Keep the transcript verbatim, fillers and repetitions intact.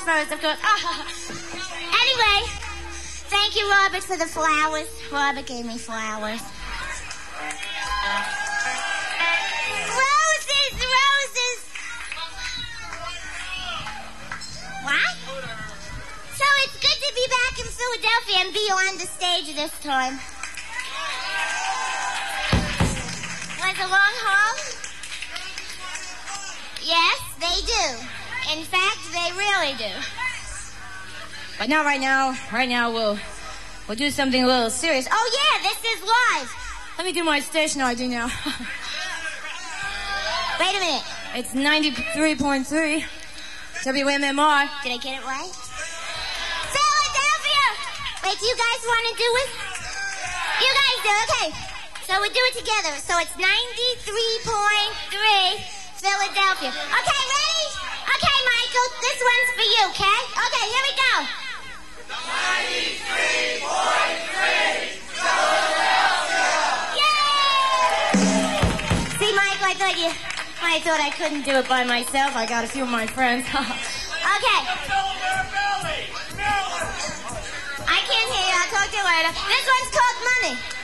first, of course. Oh. Anyway, thank you, Robert, for the flowers. Robert gave me flowers. Roses, roses. What? So it's good to be back in Philadelphia and be on the stage this time. Was it a long haul? Yes, they do. In fact, they really do. But not right now. Right now, we'll we'll do something a little serious. Oh, yeah, this is live. Let me do my station I D now. Wait a minute. It's ninety-three point three W M M R. Did I get it right? Philadelphia! Wait, do you guys want to do it? You guys do, okay. So we'll do it together. So it's ninety-three point three Philadelphia. Okay, ready? Okay, Michael, this one's for you, okay? Okay, here we go. ninety-three point three Philadelphia! Yay! See, Michael, I thought you... I thought I couldn't do it by myself. I got a few of my friends. Okay. I can't hear you. I'll talk to you later. This one's called Money.